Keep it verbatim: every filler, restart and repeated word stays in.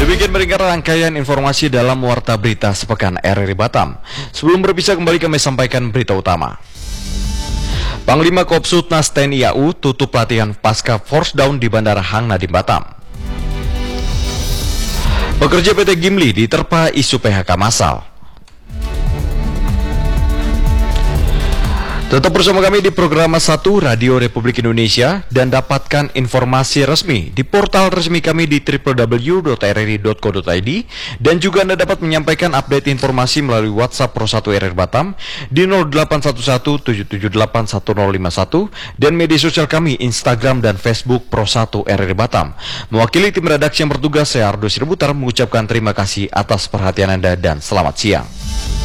Demikian meringkas rangkaian informasi dalam Warta Berita Sepekan R R I Batam. Sebelum berpisah kembali kami sampaikan berita utama. Panglima Kopsutnas T N I A U tutup pelatihan pasca force down di Bandara Hang Nadiem Batam. Pekerja P T Gimli diterpa isu P H K massal. Tetap bersama kami di program satu Radio Republik Indonesia dan dapatkan informasi resmi di portal resmi kami di w w w titik r r i titik co titik i d dan juga Anda dapat menyampaikan update informasi melalui WhatsApp Pro satu R R Batam di nol delapan satu satu tujuh tujuh delapan satu nol lima satu dan media sosial kami Instagram dan Facebook Pro satu R R Batam. Mewakili tim redaksi yang bertugas, saya Ardo Sirbutar mengucapkan terima kasih atas perhatian Anda dan selamat siang.